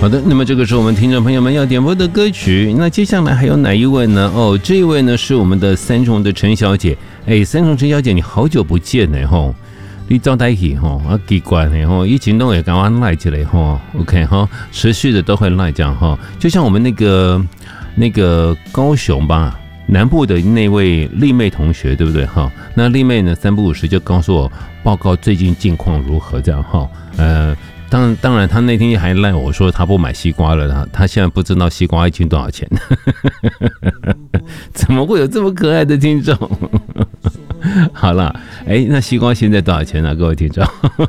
好的，那么这个是我们听众朋友们要点播的歌曲。那接下来还有哪一位呢？哦，这一位呢是我们的三重的陈小姐。哎，三重陈小姐，你好久不见呢吼！你招待起吼，奇怪呢吼，以前都也赶快赖起来吼 ，OK 哈，持续的都会赖这样哈。就像我们那个高雄吧。南部的那位丽妹同学，对不对哈？那丽妹呢，三不五时就告诉我报告最近近况如何这样哈。当然，他那天还赖我说他不买西瓜了，他现在不知道西瓜一斤多少钱。怎么会有这么可爱的听众？好了，哎，那西瓜现在多少钱呢？各位听众。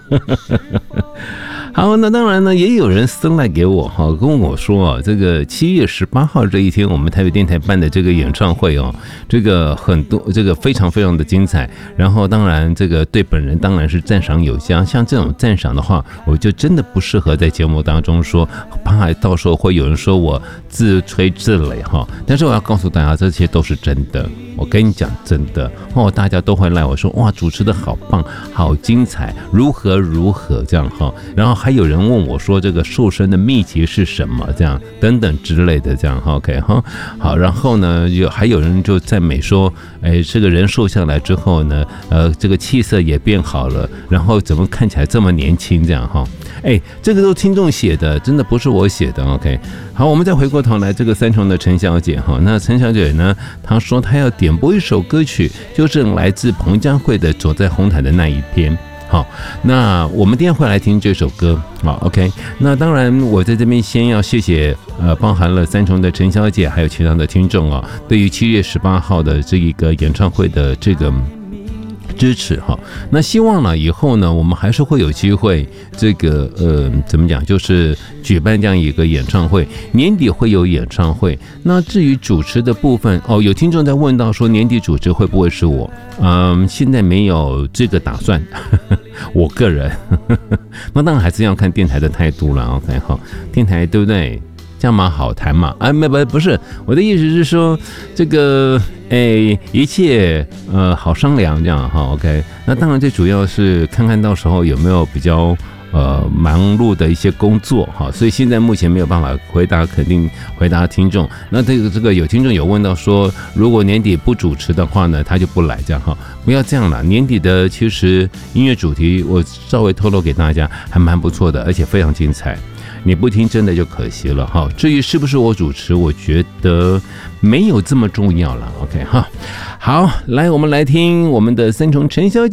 好，那当然呢，也有人私赖给我哈，跟我说啊，这个7月18号这一天，我们台北电台办的这个演唱会哦，这个很多，这个非常非常的精彩。然后当然，这个对本人当然是赞赏有加。像这种赞赏的话，我就真的不适合在节目当中说，怕到时候会有人说我自吹自擂哈。但是我要告诉大家，这些都是真的。我跟你讲，真的哦，大家都会赖我说，哇，主持的好棒，好精彩，如何这样哈。然后还有人问我说，这个瘦身的秘籍是什么？这样等等之类的，这样 OK 哈。好，然后呢，还有人就赞美说，哎，这个人瘦下来之后呢，这个气色也变好了，然后怎么看起来这么年轻？这样哈。哎，这个都是听众写的，真的不是我写的 OK。好，我们再回过头来，这个三重的陈小姐哈，那陈小姐呢，她说她要点播一首歌曲，就是来自彭佳慧的《走在红毯的那一天》。好，那我们今天会来听这首歌。好 ，OK。那当然，我在这边先要谢谢包含了三重的陈小姐，还有其他的听众啊，对于7月18号的这一个演唱会的这个支持哈。那希望呢，以后呢，我们还是会有机会，这个怎么讲，就是举办这样一个演唱会，年底会有演唱会。那至于主持的部分，哦，有听众在问到说年底主持会不会是我？现在没有这个打算，我个人，那当然还是要看电台的态度了。OK 好，电台对不对？这样嘛好谈嘛？不是，我的意思是说，这个一切好商量这样哈。OK， 那当然最主要是看看到时候有没有比较忙碌的一些工作哈，所以现在目前没有办法肯定回答听众。那这个有听众有问到说，如果年底不主持的话呢，他就不来这样哈。不要这样了，年底的其实音乐主题我稍微透露给大家，还蛮不错的，而且非常精彩。你不听真的就可惜了哈。至于是不是我主持，我觉得没有这么重要了。OK 哈，好，来我们来听我们的三重陈小姐。